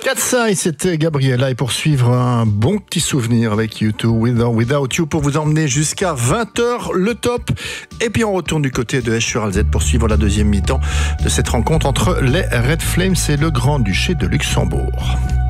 Katsai, c'était Gabriella, et pour suivre un bon petit souvenir avec U2 With or Without You pour vous emmener jusqu'à 20h le top. Et puis on retourne du côté de Esch-sur-Alzette pour suivre la deuxième mi-temps de cette rencontre entre les Red Flames et le Grand-Duché de Luxembourg.